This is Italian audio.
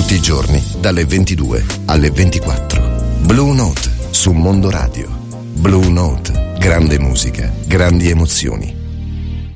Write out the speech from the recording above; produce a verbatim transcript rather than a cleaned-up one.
tutti i giorni dalle ventidue alle ventiquattro. Blue Note su Mondo Radio. Blue Note, grande musica, grandi emozioni.